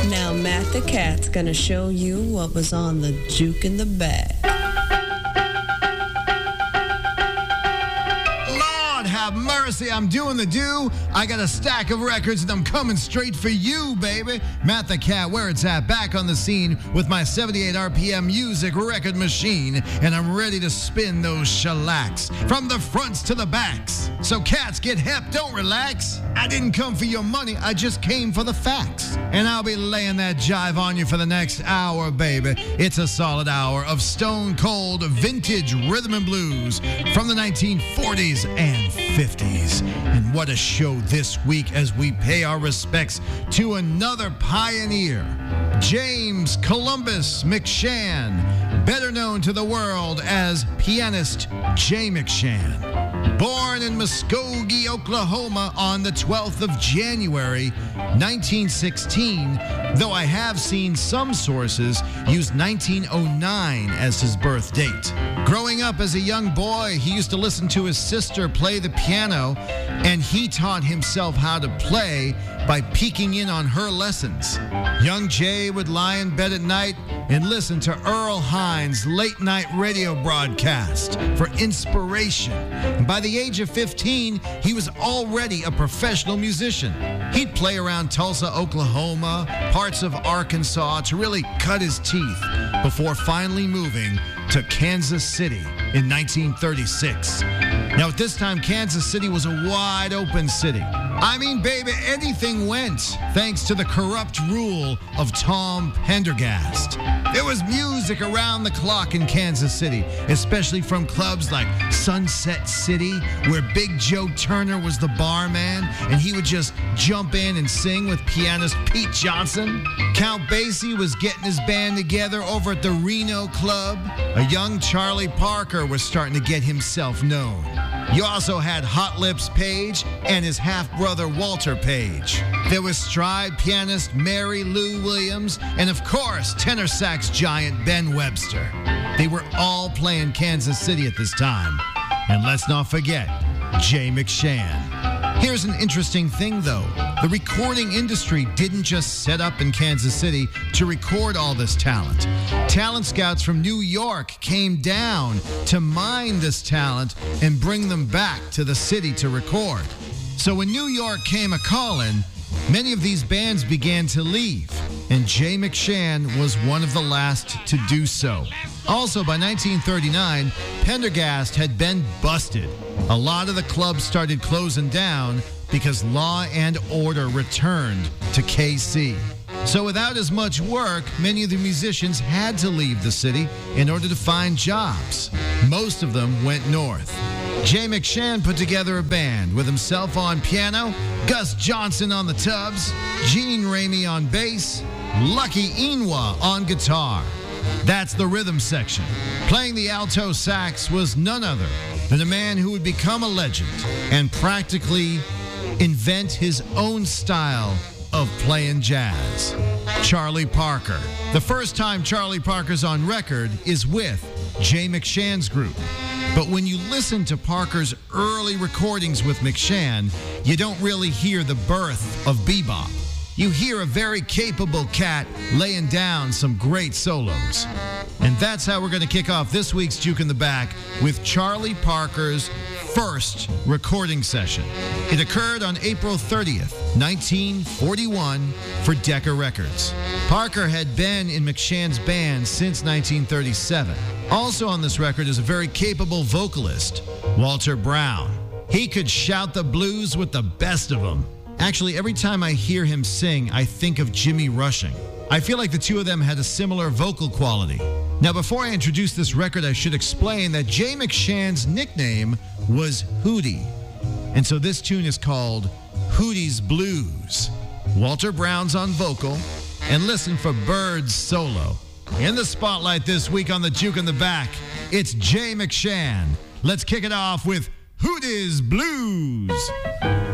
Now Matt the Cat's gonna show you what was on the juke in the bag. Lord have mercy, I'm doing the do. I got a stack of records and I'm coming straight for you, baby. Matt the Cat, where it's at, back on the scene with my 78 RPM music record machine, and I'm ready to spin those shellacs from the fronts to the backs. So cats, get hep, don't relax. I didn't come for your money, I just came for the facts. And I'll be laying that jive on you for the next hour, baby. It's a solid hour of stone cold vintage rhythm and blues from the 1940s and 50s. And what a show this week as we pay our respects to another pioneer, James Columbus McShann, better known to the world as pianist Jay McShann. Born in Muskogee, Oklahoma on the 12th of January, 1916, though I have seen some sources use 1909 as his birth date. Growing up as a young boy, he used to listen to his sister play the piano, and he taught himself how to play by peeking in on her lessons. Young Jay would lie in bed at night and listen to Earl Hines' late-night radio broadcast for inspiration. And by the age of 15, he was already a professional musician. He'd play around Tulsa, Oklahoma, parts of Arkansas to really cut his teeth before finally moving to Kansas City in 1936. Now, at this time, Kansas City was a wide-open city. I mean, baby, anything went, thanks to the corrupt rule of Tom Pendergast. There was music around the clock in Kansas City, especially from clubs like Sunset City, where Big Joe Turner was the barman, and he would just jump in and sing with pianist Pete Johnson. Count Basie was getting his band together over at the Reno Club. A young Charlie Parker was starting to get himself known. You also had Hot Lips Page and his half-brother Walter Page. There was stride pianist Mary Lou Williams, and of course, tenor sax giant Ben Webster. They were all playing Kansas City at this time. And let's not forget, Jay McShann. Here's an interesting thing, though. The recording industry didn't just set up in Kansas City to record all this talent. Talent scouts from New York came down to mine this talent and bring them back to the city to record. So when New York came a-calling, many of these bands began to leave, and Jay McShann was one of the last to do so. Also, by 1939, Pendergast had been busted. A lot of the clubs started closing down because law and order returned to KC. So without as much work, many of the musicians had to leave the city in order to find jobs. Most of them went north. Jay McShann put together a band with himself on piano, Gus Johnson on the tubs, Gene Ramey on bass, Lucky Inwa on guitar. That's the rhythm section. Playing the alto sax was none other than a man who would become a legend and practically invent his own style of playing jazz. Charlie Parker. The first time Charlie Parker's on record is with Jay McShann's group. But when you listen to Parker's early recordings with McShann, you don't really hear the birth of bebop. You hear a very capable cat laying down some great solos. And that's how we're going to kick off this week's Juke in the Back with Charlie Parker's first recording session. It occurred on April 30th, 1941 for Decca Records. Parker had been in McShann's band since 1937. Also on this record is a very capable vocalist, Walter Brown. He could shout the blues with the best of them. Actually, every time I hear him sing, I think of Jimmy Rushing. I feel like the two of them had a similar vocal quality. Now, before I introduce this record, I should explain that Jay McShann's nickname was Hootie. And so this tune is called Hootie's Blues. Walter Brown's on vocal, and listen for Bird's solo. In the spotlight this week on the Juke in the Back, it's Jay McShann. Let's kick it off with Hootie's Blues.